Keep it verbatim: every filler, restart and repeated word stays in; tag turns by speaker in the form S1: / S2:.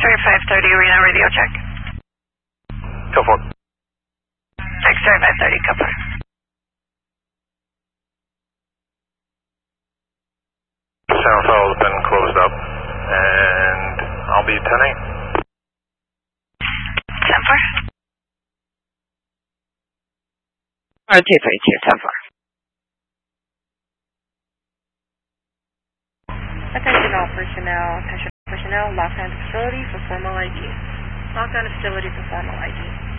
S1: X-ray five thirty, Reno radio check.
S2: Go for it.
S1: X-ray five thirty, go for it.
S2: Sound file has been closed up, and I'll be ten eight.
S1: ten four. Or two three two, ten four.
S3: Attention all personnel, attention personnel, lockdown facility for formal I D. Lockdown facility for formal I D.